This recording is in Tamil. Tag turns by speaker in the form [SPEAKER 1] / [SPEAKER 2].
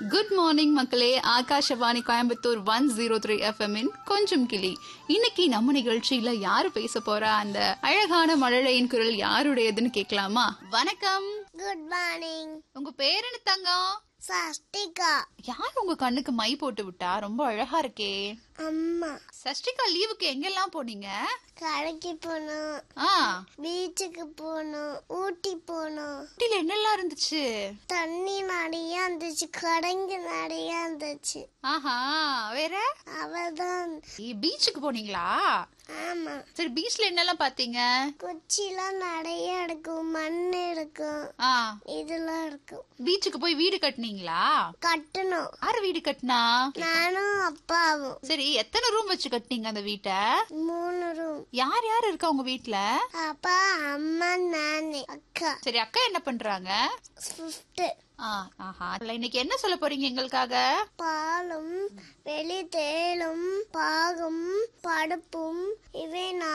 [SPEAKER 1] குட் மார்னிங் மக்களே. ஆகாஷவாணி கோயம்புத்தூர் 103 FM கொஞ்சம் கிளி. இன்னைக்கு நம்ம நிகழ்ச்சியில யாரு பேச போறா, அந்த அழகான மழலையின் குரல் யாருடையதுன்னு கேட்கலாமா? வணக்கம்.
[SPEAKER 2] Good morning.
[SPEAKER 1] உங்க பேர் என்ன தங்கம்?
[SPEAKER 2] சஷ்டிகா.
[SPEAKER 1] யார் உங்க கண்ணுக்கு மை போட்டு விட்டா? ரொம்ப அழகா இருக்கே.
[SPEAKER 2] அம்மா.
[SPEAKER 1] சஷ்டிகா, லீவுக்கு எங்கெல்லாம் போனீங்க?
[SPEAKER 2] கடைக்கு போனோம், பீச்சுக்கு போனோம், ஊட்டி போனோம்.
[SPEAKER 1] ஊட்டில என்னெல்லாம் இருந்துச்சு?
[SPEAKER 2] தண்ணி நிறைய இருந்துச்சு, கடைங்க நிறைய இருந்துச்சு.
[SPEAKER 1] ஆஹா, வேற?
[SPEAKER 2] அவதான்.
[SPEAKER 1] பீச்சுக்கு போனீங்களா?
[SPEAKER 2] ஆமா.
[SPEAKER 1] சரி, பீச்ல என்னெல்லாம் பாத்தீங்க?
[SPEAKER 2] குச்சிலாம் நிறைய இருக்கும், மண் இருக்கும், இதெல்லாம் இருக்கும்.
[SPEAKER 1] பீச்சுக்கு போய் வீடு கட்டினீங்களா?
[SPEAKER 2] கட்டணும்.
[SPEAKER 1] யாரு வீடு கட்டினா?
[SPEAKER 2] நானும் அப்பாவும்.
[SPEAKER 1] சரி, எத்தனை ரூம் வச்சு கட்டினீங்க அந்த வீட்டை?
[SPEAKER 2] 3 ரூம்.
[SPEAKER 1] யார் யார் இருக்கா உங்க வீட்டுல?
[SPEAKER 2] அப்பா, அம்மா, நானு, அக்கா.
[SPEAKER 1] சரி, அக்கா என்ன பண்றாங்க?
[SPEAKER 2] 5th.
[SPEAKER 1] இன்னைக்கு என்ன சொல்ல போறீங்க எங்களுக்காக?
[SPEAKER 2] பாலும் வெளி தேலும் பாகும் படுப்பும் இவை